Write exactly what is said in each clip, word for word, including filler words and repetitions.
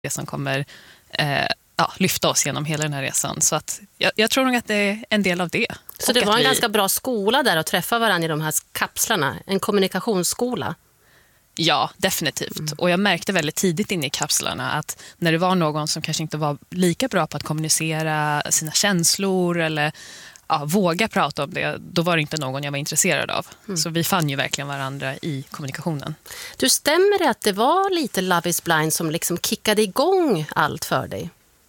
det som kommer eh, ja, lyfta oss genom hela den här resan. Så att jag, jag tror nog att det är en del av det. Så och det var en vi... ganska bra skola där att träffa varandra i de här kapslarna, en kommunikationsskola. Ja, definitivt. Mm. Och jag märkte väldigt tidigt in i kapslarna att när det var någon som kanske inte var lika bra på att kommunicera sina känslor eller ja, våga prata om det, då var det inte någon jag var intresserad av. Mm. Så vi fann ju verkligen varandra i kommunikationen. Du, stämmer det att det var lite Love is blind som liksom kickade igång allt för dig?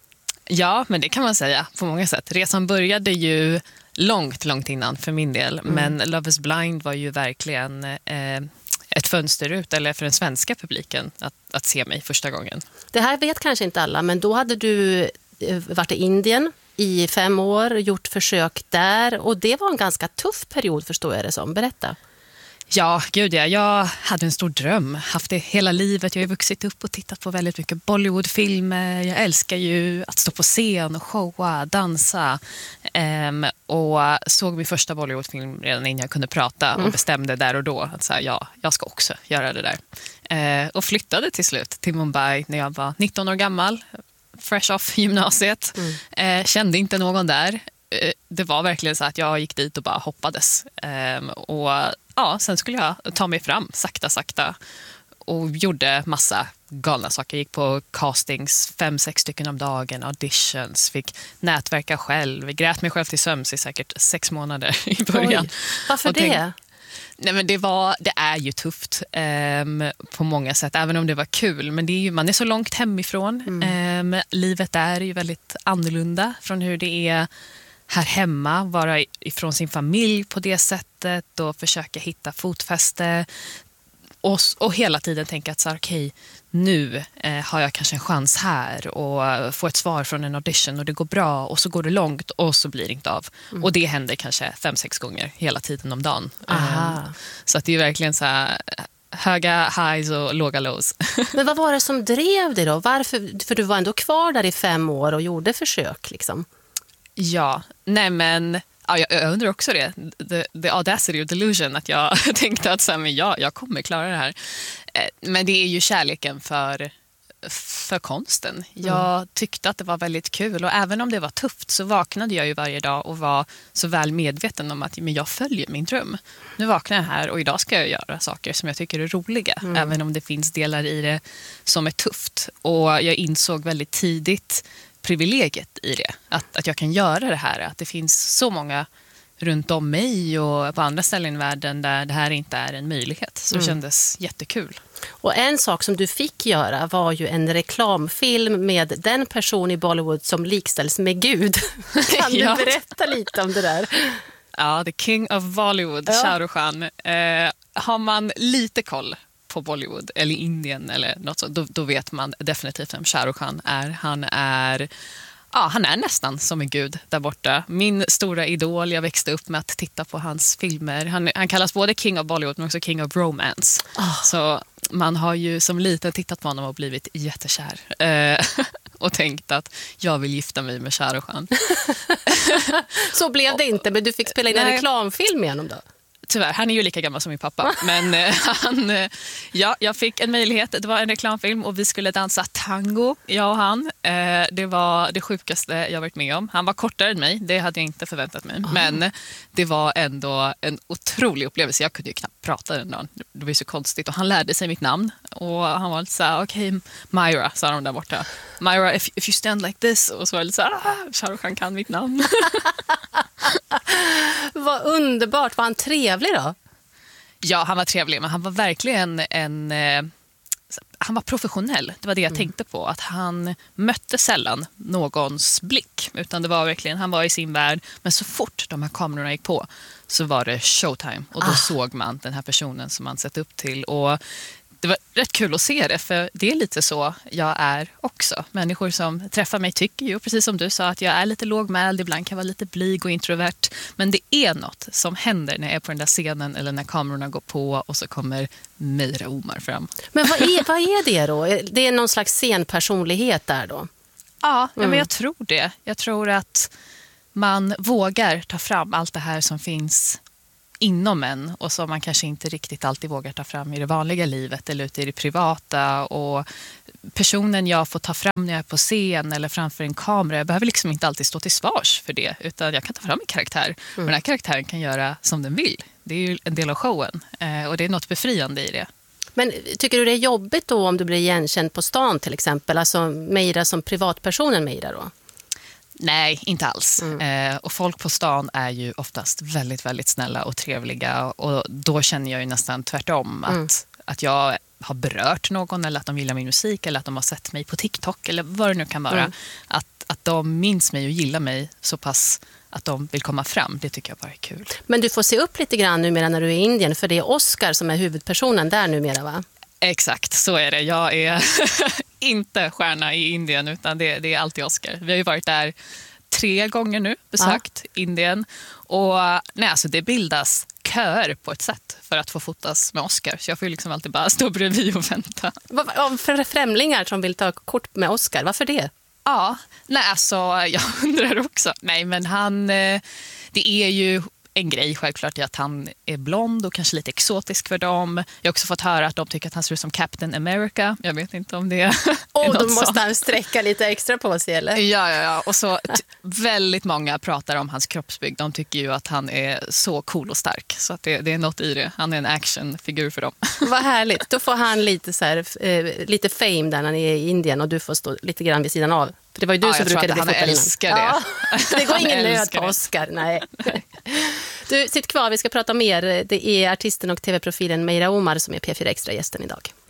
Ja, men det kan man säga på många sätt. Resan började ju långt, långt innan för min del. Mm. Men Love is blind var ju verkligen eh, ett fönster ut, eller för den svenska publiken, att, att se mig första gången. Det här vet kanske inte alla, men då hade du varit i Indien i fem år, gjort försök där, och det var en ganska tuff period, förstår jag det som. Berätta. Ja, gud ja. Jag hade en stor dröm. Haft det hela livet. Jag har vuxit upp och tittat på väldigt mycket Bollywoodfilmer. Jag älskar ju att stå på scen och showa, dansa. Um, och såg min första Bollywoodfilm redan innan jag kunde prata mm. och bestämde där och då att så här, ja, jag ska också göra det där. Uh, och flyttade till slut till Mumbai när jag var nitton år gammal. Fresh off gymnasiet. Mm. Uh, kände inte någon där. Uh, det var verkligen så att jag gick dit och bara hoppades. Um, och ja, sen skulle jag ta mig fram sakta, sakta och gjorde massa galna saker. Jag gick på castings, fem, sex stycken om dagen, auditions, fick nätverka själv. Grät mig själv till sömns i säkert sex månader i början. Oj, varför och tänk, det? Nej, men det, var, det är ju tufft um, på många sätt, även om det var kul. Men det är ju, man är så långt hemifrån. Mm. Um, livet är ju väldigt annorlunda från hur det är här hemma, vara ifrån sin familj på det sättet och försöka hitta fotfäste och, och hela tiden tänka att så här, okej, nu eh, har jag kanske en chans här och få ett svar från en audition och det går bra och så går det långt och så blir det inte av. Mm. Och det händer kanske fem, sex gånger hela tiden om dagen. Um, så att det är verkligen så här höga highs och låga lows. Men vad var det som drev dig då? Varför? För du var ändå kvar där i fem år och gjorde försök liksom. Ja, nej men ja, jag, jag undrar också det. The, the audacity of delusion, att jag tänkte att så här, men ja, jag kommer klara det här. Men det är ju kärleken för, för konsten. Jag mm. tyckte att det var väldigt kul och även om det var tufft så vaknade jag ju varje dag och var så väl medveten om att men jag följer min dröm. Nu vaknar jag här och idag ska jag göra saker som jag tycker är roliga. Mm. Även om det finns delar i det som är tufft. Och jag insåg väldigt tidigt privilegiet i det. Att, att jag kan göra det här. Att det finns så många runt om mig och på andra ställen i världen där det här inte är en möjlighet. Så det mm. kändes jättekul. Och en sak som du fick göra var ju en reklamfilm med den person i Bollywood som likställs med Gud. Kan ja. du berätta lite om det där? Ja, The King of Bollywood, ja. Shah Rukh Khan. Eh, har man lite koll på Bollywood eller Indien eller något så, då, då vet man definitivt vem Shah Rukh Khan är. Han är ja, han är nästan som en gud där borta. Min stora idol, jag växte upp med att titta på hans filmer. Han, han kallas både King of Bollywood men också King of Romance. Oh. Så man har ju som liten tittat på honom och blivit jättekär. Eh, och tänkt att jag vill gifta mig med Shah Rukh Khan. Så blev det inte, men du fick spela in en reklamfilm med honom då? Tyvärr, han är ju lika gammal som min pappa. Men eh, han, eh, ja, jag fick en möjlighet. Det var en reklamfilm och vi skulle dansa tango, jag och han. Eh, det var det sjukaste jag varit med om. Han var kortare än mig, det hade jag inte förväntat mig. Oh. Men det var ändå en otrolig upplevelse. Jag kunde ju knappt prata den dagen. Det var ju så konstigt. Och han lärde sig mitt namn. Och han var lite så här, okej, okay, Myra, sa de där borta. Myra, if, if you stand like this. Och så var det lite så här, ah, Shah Rukh Khan kan mitt namn. Vad underbart, var han trevlig då? Ja, han var trevlig, men han var verkligen en... Eh, han var professionell, det var det jag mm. tänkte på. Att han mötte sällan någons blick, utan det var verkligen, han var i sin värld. Men så fort de här kamerorna gick på så var det showtime. Och då ah. såg man den här personen som man sett upp till. Och det var rätt kul att se det, för det är lite så jag är också. Människor som träffar mig tycker ju, precis som du sa, att jag är lite lågmäld, ibland kan vara lite blyg och introvert. Men det är något som händer när jag är på den där scenen eller när kamerorna går på och så kommer Meira Omar fram. Men vad är, vad är det då? Det är någon slags scenpersonlighet där då? Ja, mm. ja men jag tror det. Jag tror att man vågar ta fram allt det här som finns inom en och som man kanske inte riktigt alltid vågar ta fram i det vanliga livet eller ute i det privata. Och personen jag får ta fram när jag är på scen eller framför en kamera, jag behöver liksom inte alltid stå till svars för det, utan jag kan ta fram en karaktär. Mm. Och den här karaktären kan göra som den vill. Det är ju en del av showen eh, och det är något befriande i det. Men tycker du det är jobbigt då om du blir igenkänd på stan till exempel? Alltså Meira som privatpersonen Meira då? Nej, inte alls. Mm. Eh, och folk på stan är ju oftast väldigt, väldigt snälla och trevliga. Och då känner jag ju nästan tvärtom. Att, mm. att jag har berört någon eller att de gillar min musik eller att de har sett mig på TikTok eller vad det nu kan vara. Mm. Att, att de minns mig och gillar mig så pass att de vill komma fram. Det tycker jag bara är kul. Men du får se upp lite grann numera när du är i Indien, för det är Oscar som är huvudpersonen där numera, va? Exakt, så är det. Jag är inte stjärna i Indien utan det, det är alltid Oscar. Vi har ju varit där tre gånger nu, besökt ja. Indien. Och nej, alltså det bildas köer på ett sätt för att få fotas med Oscar. Så jag får ju liksom alltid bara stå bredvid och vänta. Vad för främlingar som vill ta kort med Oscar? Varför det? Ja, nej alltså jag undrar också. Nej, men han, det är ju en grej självklart i att han är blond och kanske lite exotisk för dem. Jag har också fått höra att de tycker att han ser ut som Captain America. Jag vet inte om det är oh, något. Och då måste han sträcka lite extra på sig, eller? Ja, ja, ja. Och så t- väldigt många pratar om hans kroppsbygg. De tycker ju att han är så cool och stark. Så att det, det är något i det. Han är en actionfigur för dem. Vad härligt. Då får han lite, så här, eh, lite fame där när han är i Indien och du får stå lite grann vid sidan av. För det var ju du ja, som brukade bli fotad innan. Älskar det. Ja, det går ingen nöd på Oscar. Nej. Du, sitt kvar, vi ska prata mer. Det är artisten och tv-profilen Meira Omar som är P fyra Extra-gästen idag.